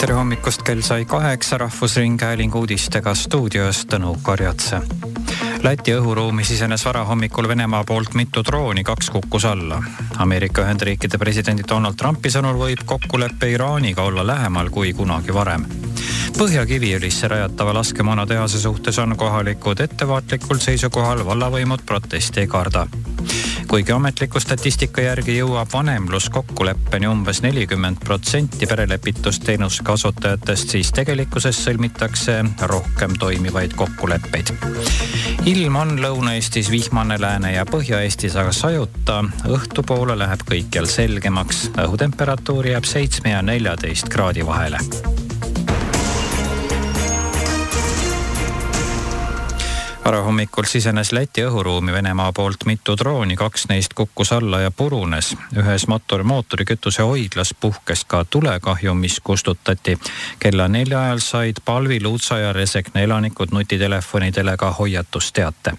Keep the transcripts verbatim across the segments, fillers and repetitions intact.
Tere hommikust, kell sai kaheksa, Rahvusringhäälingu uudistega stuudios Tõnu Karjatse. Läti õhuruumi sisenes varahommikul Venemaa poolt mitu drooni, kaks kukkus alla. Ameerika Ühendriikide presidendi Donald Trumpi sõnul võib kokkuleppe Iraaniga olla lähemal kui kunagi varem. Põhja-Kiviõlisse rajatava laskemoona tehase suhtes on kohalikud ettevaatlikul seisukohal, vallavõimud protesti ei karda. Kuigi ametliku statistika järgi jõuab vanemlus kokkuleppeni umbes nelikümmend protsenti perelepitusteenuse kasutajatest, siis tegelikkuses sõlmitakse rohkem toimivaid kokkuleppeid. Ilm on Lõuna-Eestis vihmane, Lääne- ja Põhja-Eestis aga sajuta. Õhtupoole läheb kõikjal selgemaks. Õhutemperatuur jääb seitsme ja neljateist kraadi vahele. Varahommikul sisenes Läti õhuruumi Venemaa poolt mitu drooni, kaks neist kukkus alla ja purunes. Ühes motor, mootorikütuse hoidlas puhkes ka tulekahju, mis kustutati. Kella nelja ajal said Palvi, Luutsa ja Resekne elanikud nutitelefonidele ka hoiatusteate.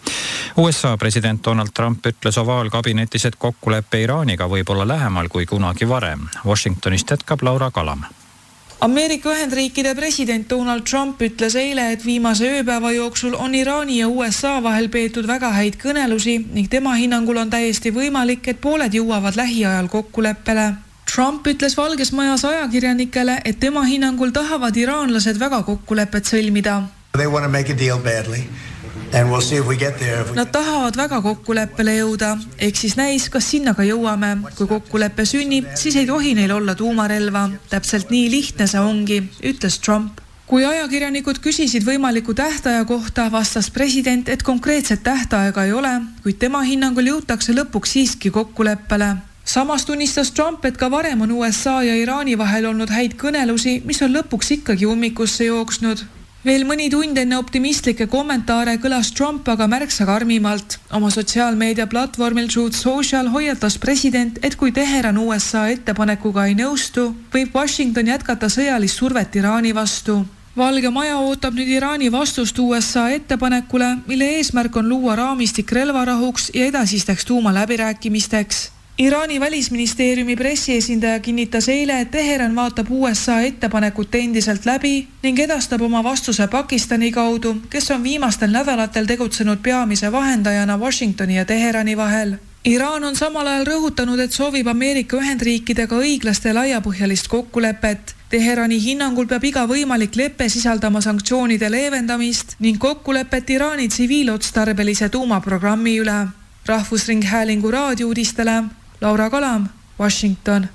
U S A president Donald Trump ütles ovaalkabinetis, et kokkuleppe Iraaniga võib olla lähemal kui kunagi varem. Washingtonist jätkab Laura Kalam. Ameerika Ühendriikide president Donald Trump ütles eile, et viimase ööpäeva jooksul on Iraani ja U S A vahel peetud väga häid kõnelusi ning tema hinnangul on täiesti võimalik, et pooled jõuavad lähiajal kokkuleppele. Trump ütles Valges Majas ajakirjanikele, et tema hinnangul tahavad iraanlased väga kokkulepet sõlmida. They want to make a deal badly. And we'll see if we get there. Nad tahavad väga kokkuleppele jõuda, ehk siis näis, kas sinna ka jõuame. Kui kokkuleppe sünnib, siis ei tohi neil olla tuumarelva. Täpselt nii lihtne see ongi, ütles Trump. Kui ajakirjanikud küsisid võimaliku tähtaja kohta, vastas president, et konkreetset tähtaega ei ole, kuid tema hinnangul jõutakse lõpuks siiski kokkuleppele. Samas tunnistas Trump, et ka varem on U S A ja Iraani vahel olnud häid kõnelusi, mis on lõpuks ikkagi ummikusse jooksnud. Veel mõni tund enne optimistlikke kommentaare kõlas Trump aga märksa karmimalt. Oma sotsiaalmeedia platvormil Truth Social hoiatas president, et kui Teheran U S A ettepanekuga ei nõustu, võib Washington jätkata sõjalist survet Iraani vastu. Valge Maja ootab nüüd Iraani vastust U S A ettepanekule, mille eesmärk on luua raamistik relvarahuks ja edasisteks tuumaläbirääkimisteks. Iraani välisministeeriumi pressiesindaja kinnitas eile, et Teheran vaatab U S A ettepanekut endiselt läbi ning edastab oma vastuse Pakistani kaudu, kes on viimastel nädalatel tegutsenud peamise vahendajana Washingtoni ja Teherani vahel. Iraan on samal ajal rõhutanud, et soovib Ameerika Ühendriikidega õiglaste laiapõhjalist kokkulepet. Teherani hinnangul peab iga võimalik lepe sisaldama sanktsioonide leevendamist ning kokkulepet Iraani tsiviilotstarbelise tuumaprogrammi üle. Rahvusringhäälingu raadiouudistele Laura Kalam, Washington.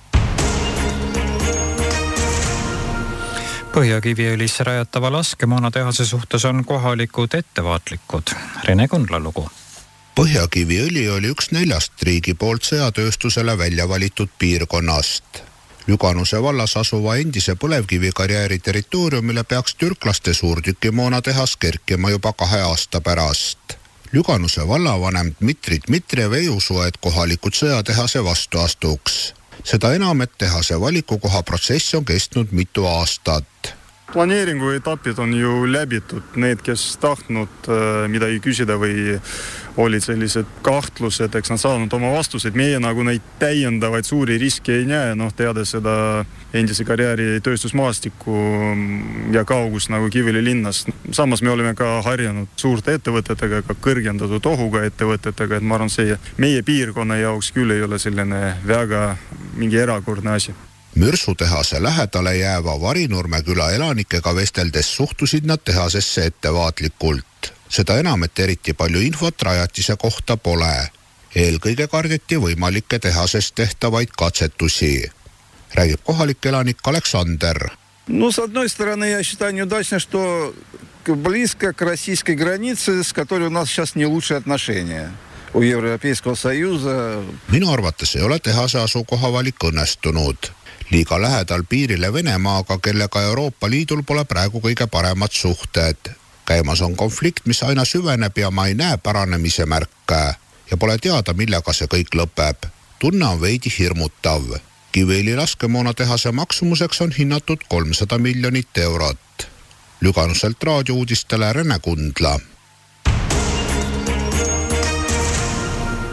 Põhja-Kiviõlisse rajatava laskemoona tehase suhtes on kohalikud ettevaatlikud. Rene Kundla lugu. Põhja-Kiviõli oli üks neljast riigi poolt sõjatööstusele välja valitud piirkonnast. Lüganuse vallas asuva endise põlevkivikarjääri territooriumile peaks türklaste suurtükimoona tehas kerkima juba kahe aasta pärast. Lüganuse vallavanem Dmitri Dmitriev ei usu, et kohalikud sõjatehase vastu astuks. Seda enam, et tehase valikukoha protsess on kestnud mitu aastat. Planeeringu etapid on ju läbitud. Need, kes tahtnud midagi küsida või olid sellised kahtlused, eks nad saanud oma vastused. Meie nagu neid täiendavaid suuri riski ei näe, noh, teada seda endise karjääri tööstusmaastiku ja kaugus nagu Kiviõli linnas. Samas me oleme ka harjanud suurte ettevõtetega, ka kõrgendatud ohuga ettevõtetega, et ma arvan, see meie piirkonna jaoks küll ei ole selline väga mingi erakordne asi. Mürsutehase lähedale jääva Varinurme küla elanikega vesteldes suhtusid nad tehasesse ettevaatlikult. Seda enam, et eriti palju infot rajatise kohta pole. Eelkõige kardeti võimalikke tehases tehtavaid katsetusi. Räägib kohalik elanik Aleksander. Ну, с одной стороны, я считаю неудачно, что близко к российской границе, с которой у нас сейчас не лучшие отношения. У Европейского Союза. Minu arvates ei ole tehase asukoha valik õnnestunud. Liiga lähedal piirile Venemaaga, kellega Euroopa Liidul pole praegu kõige paremad suhted. Käimas on konflikt, mis aina süveneb ja ma ei näe paranemise märke ja pole teada, millega see kõik lõpeb. Tunne on veidi hirmutav. Kiviõli laskemoona tehase maksumuseks on hinnatud kolmsada miljonit eurot. Lüganuselt raadiouudistele Rene Kundla.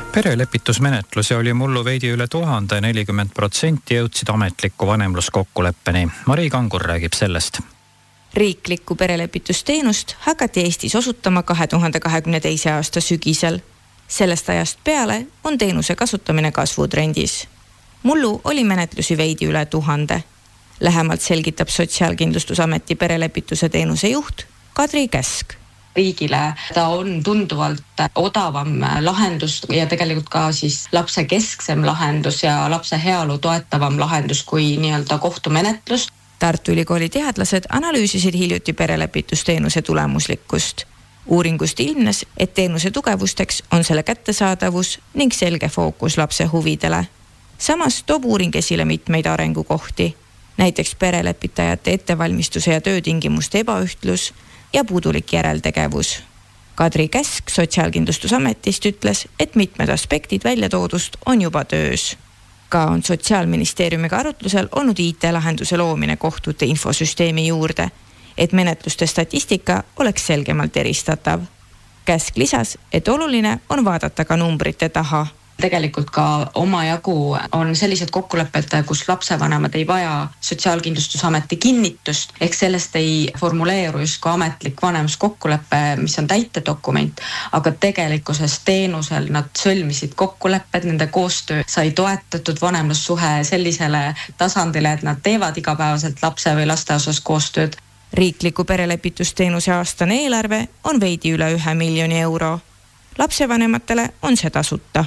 Perelepitusmenetlusi oli mullu veidi üle tuhande, nelikümmend protsenti jõudsid ametliku vanemluskokkuleppeni. Mari Kangur räägib sellest. Riiklikku perelepitusteenust hakati Eestis osutama kahe tuhande kahekümne teise aasta sügisel. Sellest ajast peale on teenuse kasutamine kasvutrendis. Mullu oli menetlusi veidi üle tuhande. Lähemalt selgitab Sotsiaalkindlustusameti perelepituse teenuse juht Kadri Käsk. Riigile ta on tunduvalt odavam lahendus ja tegelikult ka siis lapse kesksem lahendus ja lapse heaolu toetavam lahendus kui nii-öelda kohtumenetlus. Tartu Ülikooli teadlased analüüsisid hiljuti perelepitusteenuse tulemuslikkust. Uuringust ilmnes, et teenuse tugevusteks on selle kättesaadavus ning selge fookus lapse huvidele. Samas toob uuring esile mitmeid arengukohti, näiteks perelepitajate ettevalmistuse ja töötingimuste ebaühtlus ja puudulik järeltegevus. Kadri Käsk Sotsiaalkindlustusametist ütles, et mitmed aspektid väljatoodust on juba töös. Ka on Sotsiaalministeeriumiga arutlusel olnud I T-lahenduse loomine kohtute infosüsteemi juurde, et menetluste statistika oleks selgemalt eristatav. Käsk lisas, et oluline on vaadata ka numbrite taha. Tegelikult ka omajagu on sellised kokkulepped, kus lapsevanemad ei vaja Sotsiaalkindlustusameti kinnitust, ehk sellest ei formuleeru just ka ametlik vanemskokkulepe, mis on täitedokument, aga tegelikkuses teenusel nad sõlmisid kokkulepped, nende koostöö sai toetatud vanemlussuhe sellisele tasandile, et nad teevad igapäevaselt lapse või laste osas koostööd. Riikliku perelepitusteenuse aastane eelarve on veidi üle ühe miljoni euro. Lapsevanematele on see tasuta.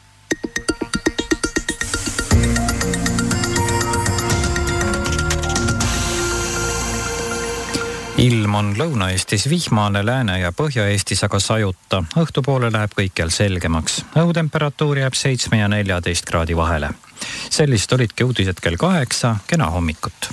Ilm on Lõuna-Eestis vihmane, Lääne- ja Põhja-Eestis aga sajuta. Õhtupoole läheb kõikjal selgemaks. Õhutemperatuur jääb seitsme ja neljateist kraadi vahele. Sellist olidki uudised kell kaheksa. Kena hommikut.